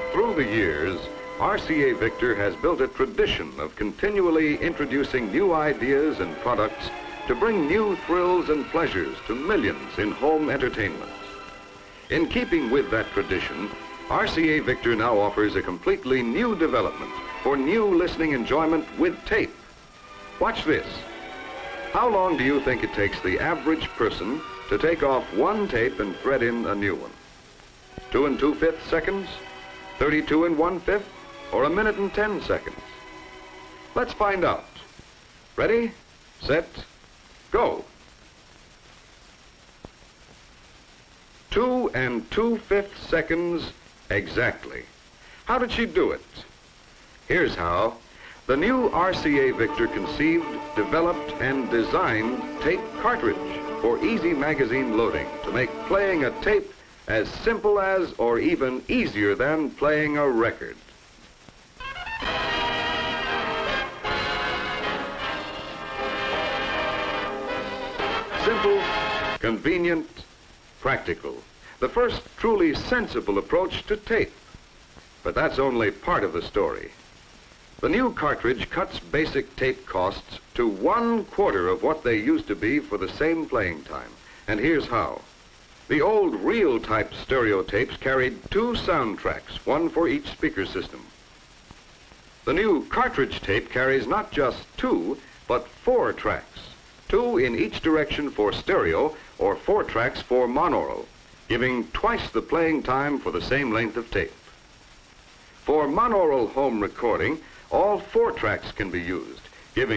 Through the years, RCA Victor has built a tradition of continually introducing new ideas and products to bring new thrills and pleasures to millions in home entertainment. In keeping with that tradition, RCA Victor now offers a completely new development for new listening enjoyment with tape. Watch this. How long do you think it takes the average person to take off one tape and thread in a new one? 2 2/5 seconds? 32 1/5? Or 1 minute and 10 seconds? Let's find out. Ready, set, go. 2 2/5 seconds exactly. How did she do it? Here's how. The new RCA Victor conceived, developed, and designed tape cartridge for easy magazine loading to make playing a tape as simple as or even easier than playing a record. Simple, convenient, practical. The first truly sensible approach to tape. But that's only part of the story. The new cartridge cuts basic tape costs to 1/4 of what they used to be for the same playing time. And here's how. The old reel-type stereo tapes carried 2 soundtracks, one for each speaker system. The new cartridge tape carries not just 2, but 4 tracks. 2 in each direction for stereo, or 4 tracks for monaural, giving twice the playing time for the same length of tape. For monaural home recording, all 4 tracks can be used,